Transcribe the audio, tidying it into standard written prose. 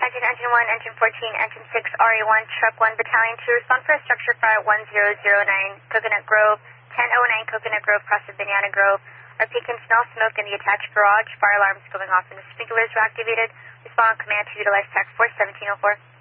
Contact Engine 1, Engine 14, Engine 6, RA1, Truck 1, Battalion 2, respond for a structure fire 1009, Coconut Grove, 1009 Coconut Grove, cross of Banana Grove. RP can smell smoke in the attached garage. Fire alarms going off and the sprinklers were activated. Respond command to utilize TAC 41704.